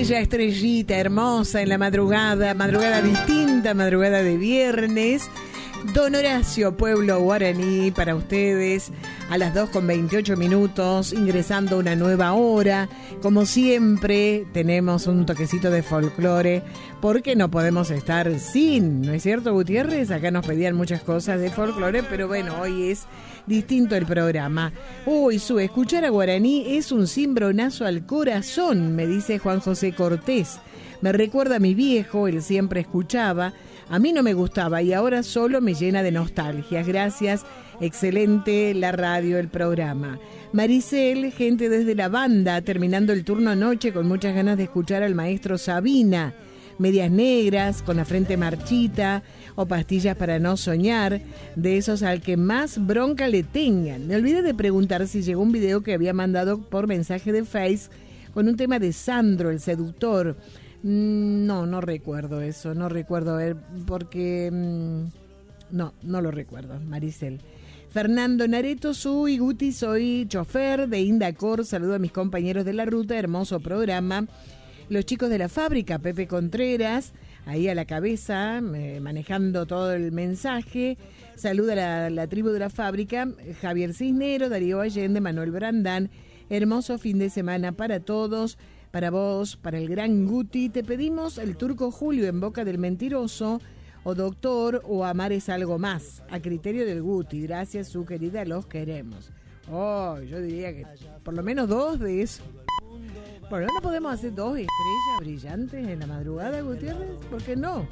bella estrellita hermosa en la madrugada, madrugada distinta, madrugada de viernes. Don Horacio, Pueblo Guaraní, para ustedes a las 2:28, ingresando una nueva hora. Como siempre, tenemos un toquecito de folclore, porque no podemos estar sin, ¿no es cierto, Gutiérrez? Acá nos pedían muchas cosas de folclore, pero bueno, hoy es distinto el programa. Uy, escuchar a Guaraní es un cimbronazo al corazón, me dice Juan José Cortés. Me recuerda a mi viejo, él siempre escuchaba. A mí no me gustaba y ahora solo me llena de nostalgias. Gracias, excelente la radio, el programa. Maricel, gente desde la banda, terminando el turno anoche con muchas ganas de escuchar al maestro Sabina. Medias negras, con la frente marchita, o pastillas para no soñar, de esos al que más bronca le tengan. Me olvidé de preguntar si llegó un video que había mandado por mensaje de Face con un tema de Sandro, el seductor. No recuerdo eso, no recuerdo ver, porque no lo recuerdo, Maricel. Fernando Nareto, soy Guti, soy chofer de Indacor, saludo a mis compañeros de la ruta, hermoso programa. Los chicos de la fábrica, Pepe Contreras, ahí a la cabeza, manejando todo el mensaje. Saluda a la tribu de la fábrica, Javier Cisnero, Darío Allende, Manuel Brandán. Hermoso fin de semana para todos. Para vos, para el gran Guti, te pedimos el Turco Julio en boca del mentiroso, o Doctor, o Amar es algo más, a criterio del Guti. Gracias, su querida, los queremos. Yo diría que por lo menos 2 de eso. Bueno, ¿no podemos hacer 2 estrellas brillantes en la madrugada, Gutiérrez? ¿Por qué no?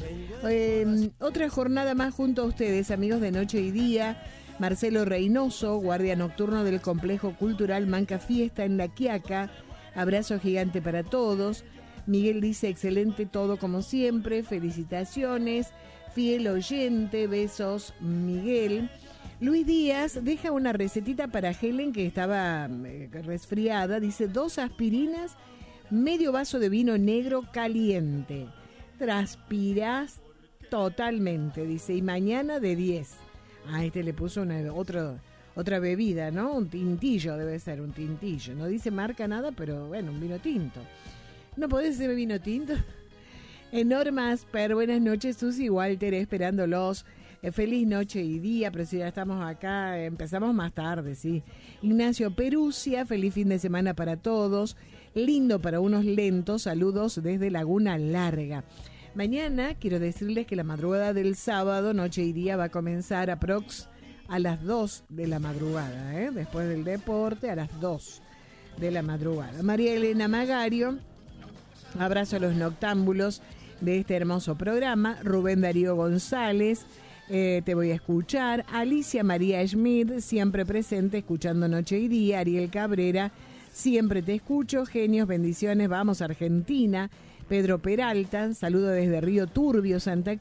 Otra jornada más junto a ustedes, amigos de Noche y Día. Marcelo Reynoso, guardia nocturno del Complejo Cultural Manca Fiesta en La Quiaca. Abrazo gigante para todos. Miguel dice, excelente todo como siempre. Felicitaciones. Fiel oyente. Besos, Miguel. Luis Díaz deja una recetita para Helen, que estaba resfriada. Dice, 2 aspirinas, medio vaso de vino negro caliente. Transpirás totalmente, dice, y mañana de 10. Le puso otra bebida, ¿no? Un tintillo, debe ser un tintillo. No dice marca nada, pero bueno, un vino tinto. ¿No podés ser vino tinto? Norma Asper, buenas noches, Susi Walter, esperándolos. Feliz noche y día, pero si ya estamos acá, empezamos más tarde, sí. Ignacio Perucia, feliz fin de semana para todos. Lindo para unos lentos, saludos desde Laguna Larga. Mañana quiero decirles que la madrugada del sábado, noche y día, va a comenzar aprox a las 2 de la madrugada, después del deporte, a las 2 de la madrugada. María Elena Magario, abrazo a los noctámbulos de este hermoso programa. Rubén Darío González, te voy a escuchar. Alicia María Schmidt, siempre presente, escuchando Noche y Día. Ariel Cabrera, siempre te escucho. Genios, bendiciones, vamos Argentina. Pedro Peralta, saludo desde Río Turbio, Santa